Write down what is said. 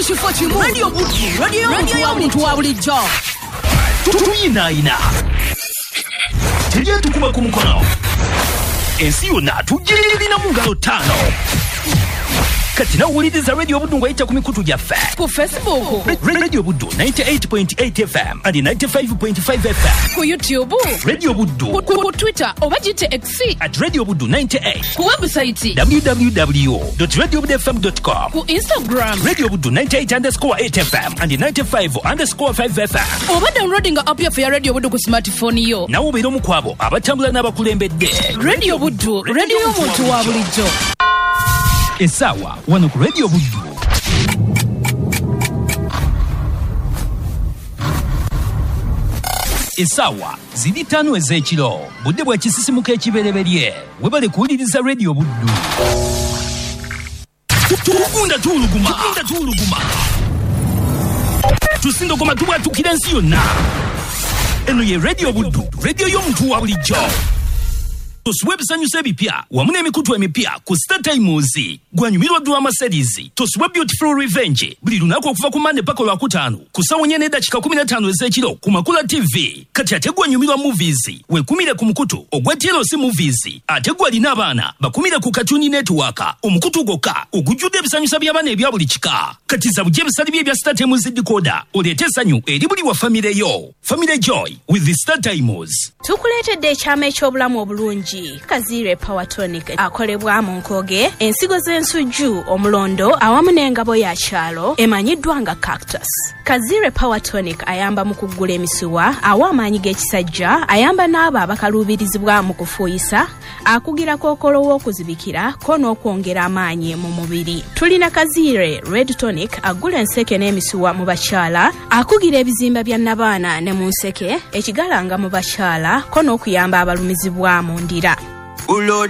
kifo kimu. Radio Buddu, radio y'omuntu wa bulijjo. Tuyinaayina. Tujye tukuba ku mukono. Ensi yonna tugirina mu ngalo 5. Kati nawuliriza Radio Buddu ng'ayita ku mikutu gyaffe. Ku Facebook. Radio Buddu 98.8 FM and 95.5 FM. Ku YouTube. Radio Buddu. Ku Twitter oba gite X. @Radio Buddu 98. Ku website. www.radiobuddufm.com. Ku Instagram. Radio Buddu 98_8 FM and 95_5 FM. Oba downloading app ya Radio Buddu ku smartphone yo. Nawo beera mu kwabo abatambula n'abakulembedde. Radio Buddu, radio y'omuntu wa bulijjo. Esawa wano ku Radio Buddu. Esawa ziri 5 ez'ekiro budde bwa kisisimuka ekibereberye webale kuwuliriza Radio Buddu. Tugunda tuluguma tusindogoma tubwatukira ensi yonna. Eno ye Radio Buddu, radio y'omuntu wa bulijjo. Tosubwe ebisanyusa ebipya wamu n'emikutu emipya ku Star Times. Gwanyumirwa drama series Tosubwe Beautiful Revenge buli lunaku okuva ku Monday paka Lwakutaano ku ssaawa 4:15 ez'ekiro ku Makula TV. Kati ate gwanyumirwa movies wekumire ku mukutu ogwa TLC Movies. Ate gwalina abaana bakumire ku Cartoon Network omukutu gokka ogujjudde ebisanyusa by'abaana ebya buli kika. Kati zabujje ebisali bye bya Star Times decoder oleete essanyu eri buli wa family yo. Family Joy with the Star Times. Tukuleetedde ekyama eky'obulamu obulungi Kazire Power Tonic akolebwa mu Nkoge, ensigo z'ensujju, omulondo awamu n'engabo ya kyalo emanyiddwa nga Cactus. Kazire Power Tonic ayamba mu kuggula emisuwa, awa amaanyi g'ekisajja, ayamba n'abo abakaluubirizibwa mu kufuuyisa, akugira kookolo w'okuzibikira ko n'okwongera amaanyi mu mubiri. Tulina Kazire Red Tonic aggula enseke n'emisuwa mu bakyala, akugira ebizimba bya nnabaana ne mu nseke, ekigalanga mu bakyala ko n'okuyamba abalumizibwa mu ndira.